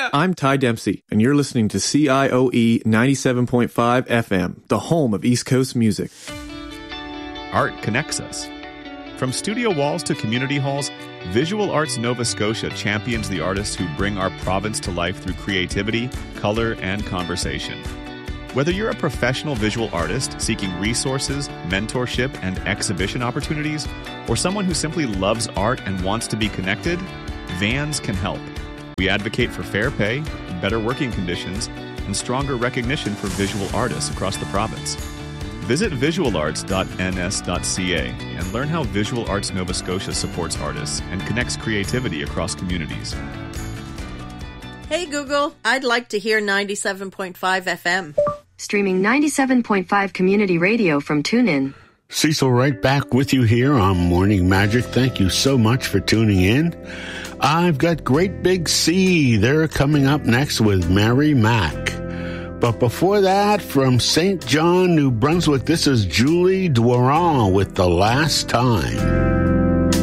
I'm Ty Dempsey, and you're listening to CIOE 97.5 FM, the home of East Coast music. Art connects us. From studio walls to community halls, Visual Arts Nova Scotia champions the artists who bring our province to life through creativity, color, and conversation. Whether you're a professional visual artist seeking resources, mentorship, and exhibition opportunities, or someone who simply loves art and wants to be connected, Vans can help. We advocate for fair pay, better working conditions, and stronger recognition for visual artists across the province. Visit visualarts.ns.ca and learn how Visual Arts Nova Scotia supports artists and connects creativity across communities. Hey Google, I'd like to hear 97.5 FM. Streaming 97.5 community radio from TuneIn. Cecil right back with you here on Morning Magic. Thank you so much for tuning in. I've got Great Big Sea. They're coming up next with Mary Mack. But before that, from St. John, New Brunswick, this is Julie Doiron with The Last Time.